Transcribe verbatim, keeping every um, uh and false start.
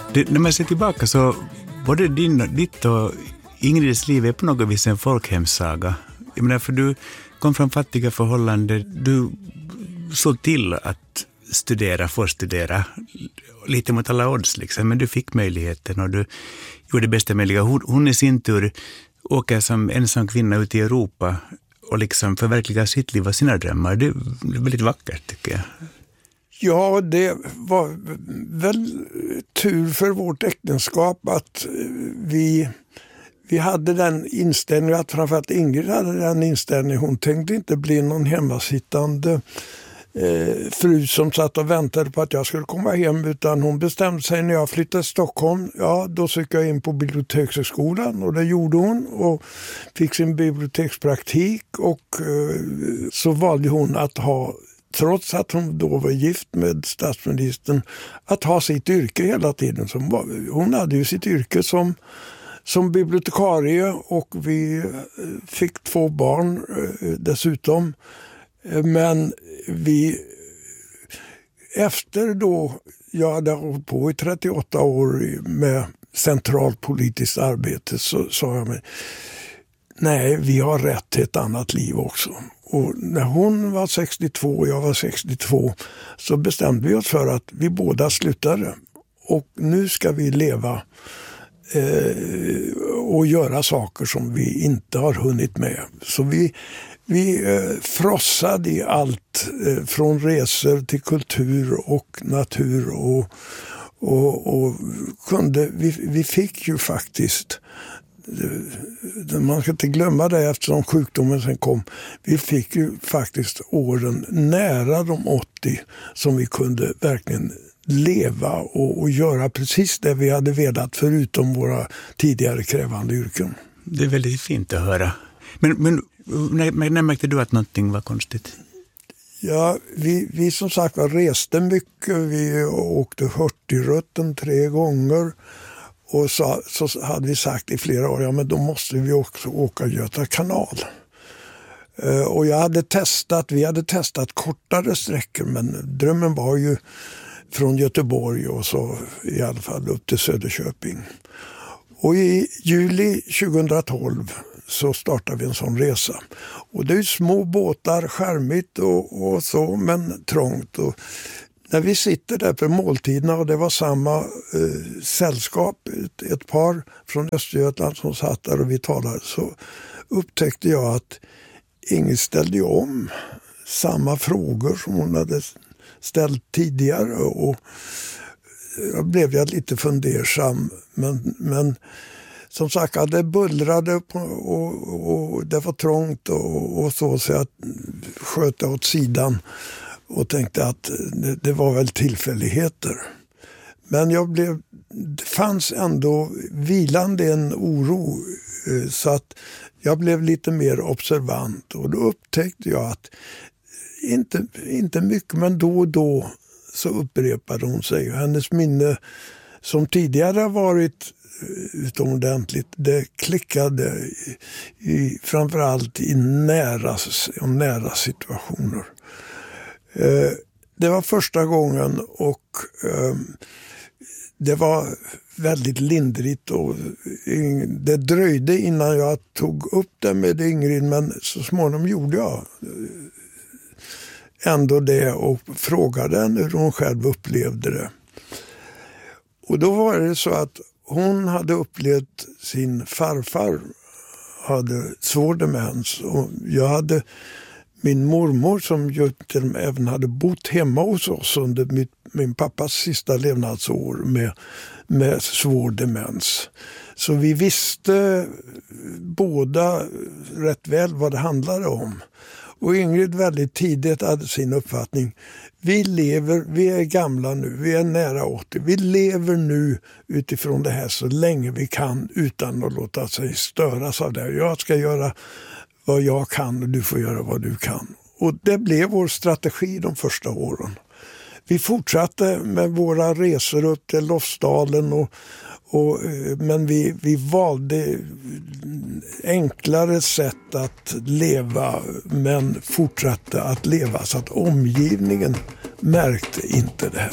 Det, när man ser tillbaka så både din, ditt och Ingrids liv är på något vis en folkhemssaga. Jag menar, för du kom från fattiga förhållanden, du såg till att studera, få studera lite mot alla odds liksom, men du fick möjligheten och du gjorde det bästa möjliga. Hon, hon i sin tur åker som ensam kvinna ut i Europa och liksom förverkligar sitt liv och sina drömmar. Det är väldigt vackert tycker jag. Ja, det var väl tur för vårt äktenskap att vi, vi hade den inställningen, att framförallt Ingrid hade den inställningen. Hon tänkte inte bli någon hemmasittande eh, fru som satt och väntade på att jag skulle komma hem, utan hon bestämde sig när jag flyttade till Stockholm. Ja, då sökte jag in på bibliotekshögskolan och det gjorde hon och fick sin bibliotekspraktik och eh, så valde hon att ha, trots att hon då var gift med statsministern, att ha sitt yrke hela tiden. Hon hade ju sitt yrke som, som bibliotekarie och vi fick två barn dessutom. Men vi, efter då jag hade hållit på i trettioåtta år med centralt politiskt arbete, så sa jag mig, nej, vi har rätt till ett annat liv också. Och när hon var sextiotvå och jag var sextiotvå så bestämde vi oss för att vi båda slutade. Och nu ska vi leva eh, och göra saker som vi inte har hunnit med. Så vi, vi eh, frossade i allt eh, från resor till kultur och natur och, och, och kunde, vi, vi fick ju faktiskt, man ska inte glömma det eftersom sjukdomen sen kom, vi fick ju faktiskt åren nära de åttio som vi kunde verkligen leva och, och göra precis det vi hade velat förutom våra tidigare krävande yrken. Det är väldigt fint att höra. Men, men när, när märkte du att någonting var konstigt? Ja, vi, vi som sagt var reste mycket. Vi åkte Hurtigruten tre gånger. Och så, så hade vi sagt i flera år, ja men då måste vi också åka Göta kanal. Uh, och jag hade testat, vi hade testat kortare sträckor, men drömmen var ju från Göteborg och så i alla fall upp till Söderköping. Och i juli tjugohundratolv så startade vi en sån resa. Och det är ju små båtar, skärmigt och, och så, men trångt. Och när vi sitter där på måltiderna och det var samma eh, sällskap, ett, ett par från Östergötland som satt där och vi talade, så upptäckte jag att Ingrid ställde om samma frågor som hon hade ställt tidigare och jag blev jag lite fundersam. Men, men som sagt, det bullrade på, och, och det var trångt och, och så, så jag sköt åt sidan och tänkte att det, det var väl tillfälligheter. Men jag blev, det fanns ändå vilande en oro så att jag blev lite mer observant och då upptäckte jag att inte, inte mycket, men då och då så upprepade hon sig. Hennes minne som tidigare varit utomordentligt, det klickade i, i, framförallt i nära, nära situationer. Eh, det var första gången och eh, det var väldigt lindrigt och det dröjde innan jag tog upp det med Ingrid, men så småningom gjorde jag ändå det och frågade henne hur hon själv upplevde det. Och då var det så att hon hade upplevt sin farfar hade svår demens och jag hade min mormor som ju även hade bott hemma hos oss under mitt, min pappas sista levnadsår med, med svår demens. Så vi visste båda rätt väl vad det handlade om. Och Ingrid väldigt tidigt hade sin uppfattning. Vi lever, vi är gamla nu, vi är nära åttio. Vi lever nu utifrån det här så länge vi kan utan att låta sig störas av det. Jag ska göra vad jag kan och du får göra vad du kan. Och det blev vår strategi de första åren. Vi fortsatte med våra resor upp till Lofsdalen och Och, men vi, vi valde enklare sätt att leva men fortsatte att leva så att omgivningen märkte inte det här.